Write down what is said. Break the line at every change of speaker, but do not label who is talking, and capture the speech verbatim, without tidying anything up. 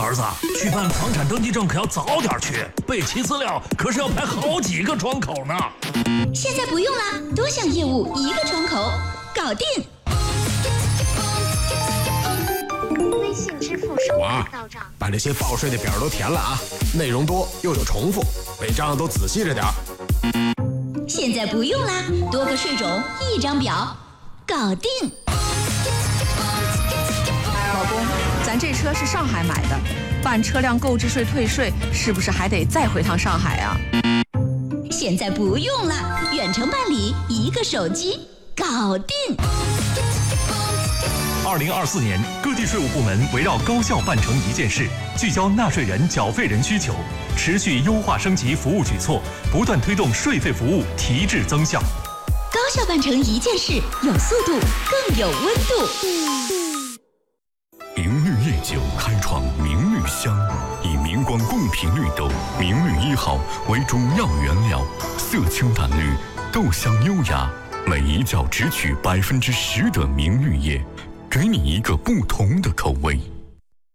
儿子，去办房产登记证可要早点去，备齐资料可是要排好几个窗口呢。
现在不用啦，多项业务一个窗口，搞定。
微信支付收款到账。
把这些报税的表都填了啊，内容多又有重复，违章都仔细着点。
现在不用啦，多个税种一张表，搞定。
老公，咱这车是上海买的，办车辆购置税退税是不是还得再回趟上海啊？
现在不用啦，远程办理，一个手机，搞定。
二零二四年，各地税务部门围绕高效办成一件事，聚焦纳税人、缴费人需求，持续优化升级服务举措，不断推动税费服务提质增效。
高效办成一件事，有速度，更有温度。
明绿夜酒开创明绿香，以明光贡品绿豆明绿一号为主要原料，色清淡绿，豆香优雅，每一角只取百分之十的明绿叶，给你一个不同的口味。